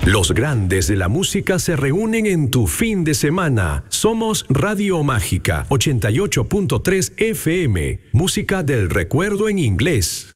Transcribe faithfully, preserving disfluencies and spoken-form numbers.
Los grandes de la música se reúnen en tu fin de semana. Somos Radio Mágica ochenta y ocho punto tres F M. Música del recuerdo en inglés.